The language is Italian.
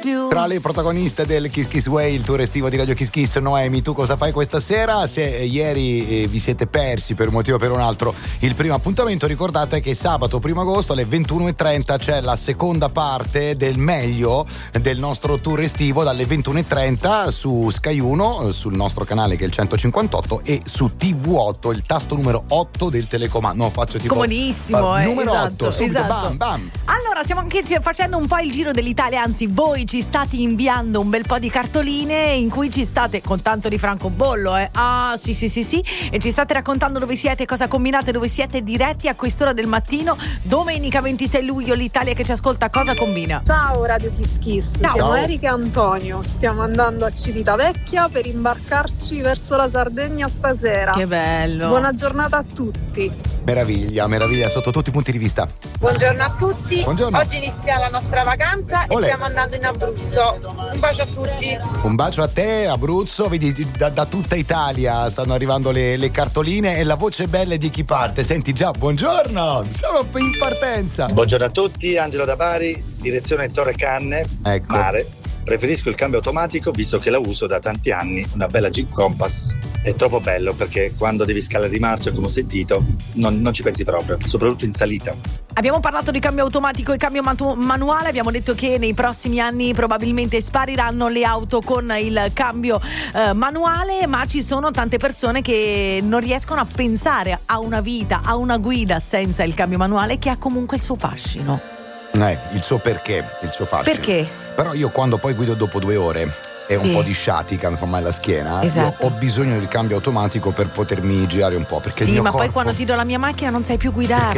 Tra le protagoniste del Kiss Kiss Way, il tour estivo di Radio Kiss Kiss, Noemi, tu cosa fai questa sera? Se ieri vi siete persi per un motivo o per un altro il primo appuntamento, ricordate che sabato 1 agosto alle 21:30 c'è la seconda parte del meglio del nostro tour estivo dalle 21:30 su Sky 1, sul nostro canale che è il 158, e su TV8, il tasto numero 8 del telecomando. No, faccio tipo comodissimo, numero esatto, 8, subito, esatto. bam bam. Allora stiamo anche facendo un po' il giro dell'Italia, anzi voi ci state inviando un bel po' di cartoline in cui ci state con tanto di francobollo, sì, e ci state raccontando dove siete, cosa combinate, dove siete diretti a quest'ora del mattino. Domenica 26 luglio l'Italia che ci ascolta cosa combina? Ciao Radio Kiss Kiss, Ciao. siamo Erika e Antonio, stiamo andando a Civitavecchia per imbarcarci verso la Sardegna stasera. Che bello. Buona giornata a tutti. Meraviglia sotto tutti i punti di vista. Buongiorno a tutti. Buongiorno. Oggi inizia la nostra vacanza Olè. e stiamo andando in Abruzzo. Un bacio a tutti. Un bacio a te, Abruzzo. Vedi, da tutta Italia stanno arrivando le cartoline e la voce bella è di chi parte. Senti già, buongiorno, siamo in partenza. Buongiorno a tutti, Angelo da Bari, direzione Torre Canne, Ecco. mare. Preferisco il cambio automatico visto che la uso da tanti anni, una bella Jeep Compass. È troppo bello perché quando devi scalare di marcia, come ho sentito, non ci pensi proprio, soprattutto in salita. Abbiamo parlato di cambio automatico e cambio manuale, abbiamo detto che nei prossimi anni probabilmente spariranno le auto con il cambio manuale, ma ci sono tante persone che non riescono a pensare a una vita, a una guida senza il cambio manuale, che ha comunque il suo fascino. Il suo perché, il suo fascino. Perché? Però io quando poi guido dopo 2 ore e un Sì. po' di sciatica, mi fa male la schiena, Esatto. io ho bisogno del cambio automatico per potermi girare un po', perché il Sì, mio ma corpo... poi quando ti do la mia macchina non sai più guidare.